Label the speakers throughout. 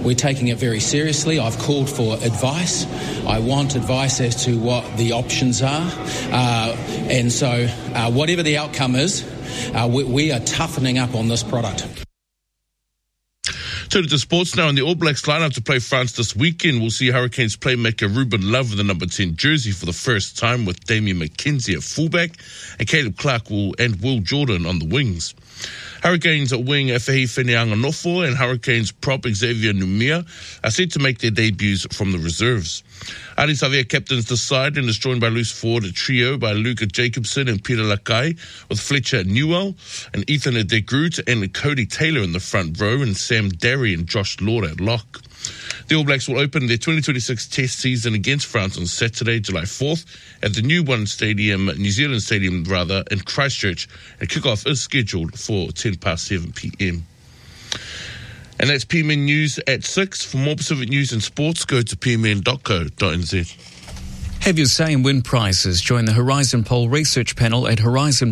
Speaker 1: We're taking it very seriously. I've called for advice. I want advice as to what the options are. And so whatever the outcome is, we are toughening up on this product.
Speaker 2: Turning to sports now, in the All Blacks lineup to play France this weekend, we'll see Hurricanes playmaker Ruben Love with the number 10 jersey for the first time, with Damian McKenzie at fullback and Caleb Clark and Will Jordan on the wings. Hurricanes wing Fehi Feneanga-Nofo and Hurricanes prop Xavier Numia are set to make their debuts from the reserves. Ari Savea captains the side and is joined by loose forward a trio by Luca Jacobson and Peter Lakai, with Fletcher Newell and Ethan de Groot and Cody Taylor in the front row, and Sam Derry and Josh Lord at lock. The All Blacks will open their 2026 Test season against France on Saturday, July 4th, at the New New Zealand Stadium in Christchurch, and kickoff is scheduled for 7 p.m. And that's PMN News at 6. For more Pacific news and sports, go to pmn.co.nz.
Speaker 3: Have your say in wind prices. Join the Horizon Poll research panel at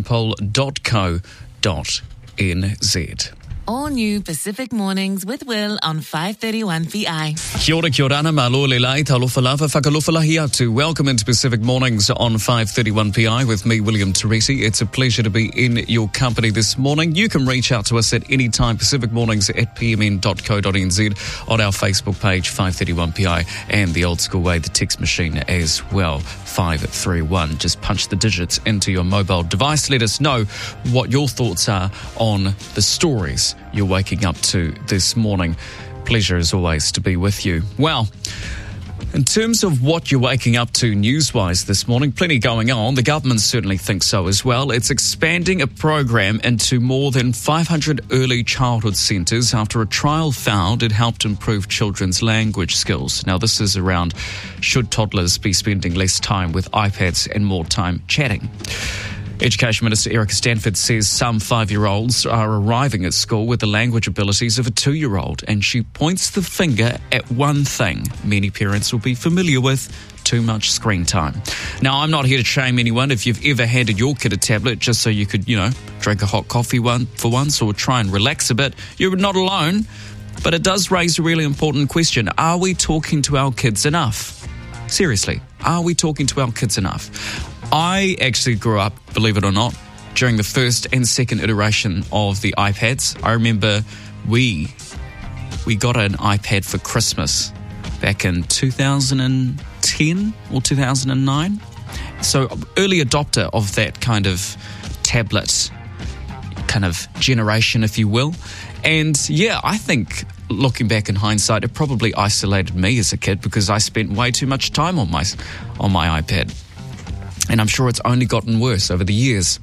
Speaker 3: horizonpoll.co.nz.
Speaker 4: All new Pacific Mornings with Will on 531 PI.
Speaker 3: Kia ora, kia ora, malo le lai, talofa lava, whakalofa lahi atu. Welcome into Pacific Mornings on 531 PI with me, William Teresi. It's a pleasure to be in your company this morning. You can reach out to us at any time, Pacific Mornings at pmn.co.nz, on our Facebook page, 531 PI, and the old school way, the text machine as well, 531. Just punch the digits into your mobile device. Let us know what your thoughts are on the stories you're waking up to this morning. Pleasure as always to be with you. Well, in terms of what you're waking up to news-wise this morning, plenty going on. The government certainly thinks so as well. It's expanding a program into more than 500 early childhood centres after a trial found it helped improve children's language skills. Now, this is around should toddlers be spending less time with iPads and more time chatting. Education Minister Erica Stanford says some 5-year-olds are arriving at school with the language abilities of a 2-year-old, and she points the finger at one thing many parents will be familiar with: too much screen time. Now, I'm not here to shame anyone. If you've ever handed your kid a tablet just so you could, drink a hot coffee for once or try and relax a bit, you're not alone. But it does raise a really important question. Are we talking to our kids enough? Seriously, are we talking to our kids enough? I actually grew up, believe it or not, during the first and second iteration of the iPads. I remember we got an iPad for Christmas back in 2010 or 2009. So early adopter of that kind of tablet kind of generation, if you will. And yeah, I think looking back in hindsight, it probably isolated me as a kid because I spent way too much time on my iPad. And I'm sure it's only gotten worse over the years.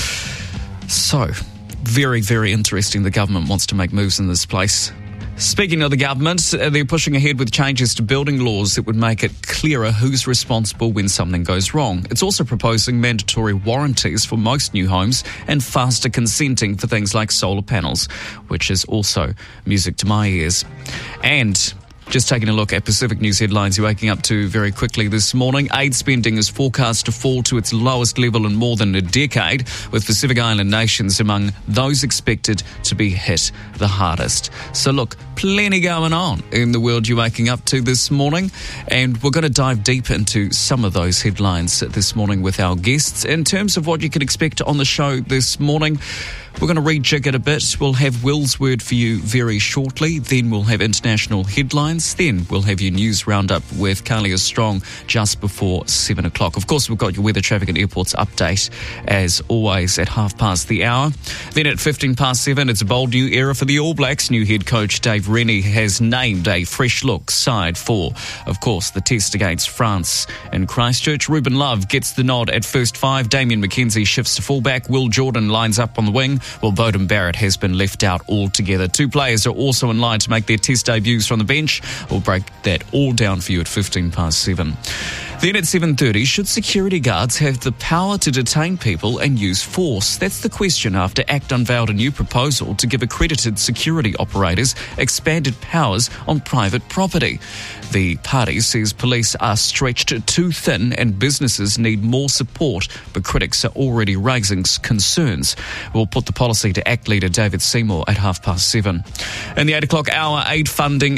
Speaker 3: So, very, very interesting. The government wants to make moves in this place. Speaking of the government, they're pushing ahead with changes to building laws that would make it clearer who's responsible when something goes wrong. It's also proposing mandatory warranties for most new homes and faster consenting for things like solar panels, which is also music to my ears. And just taking a look at Pacific News headlines you're waking up to very quickly this morning. Aid spending is forecast to fall to its lowest level in more than a decade, with Pacific Island nations among those expected to be hit the hardest. So look, plenty going on in the world you're waking up to this morning, and we're going to dive deep into some of those headlines this morning with our guests. In terms of what you can expect on the show this morning, we're going to rejig it a bit. We'll have Will's Word for you very shortly. Then we'll have international headlines. Then we'll have your news roundup with Kalia Strong just before 7 o'clock. Of course, we've got your weather, traffic and airports update as always at 7:30. Then at 7:15, it's a bold new era for the All Blacks. New head coach Dave Rennie has named a fresh look side for, of course, the test against France in Christchurch. Ruben Love gets the nod at first 5. Damian McKenzie shifts to fullback. Will Jordan lines up on the wing. Well, Beauden Barrett has been left out altogether. 2 players are also in line to make their test debuts from the bench. We'll break that all down for you at 7:15. Then at 7:30, should security guards have the power to detain people and use force? That's the question after ACT unveiled a new proposal to give accredited security operators expanded powers on private property. The party says police are stretched too thin and businesses need more support, but critics are already raising concerns. We'll put the policy to ACT leader David Seymour at 7:30. In the 8 o'clock hour, aid funding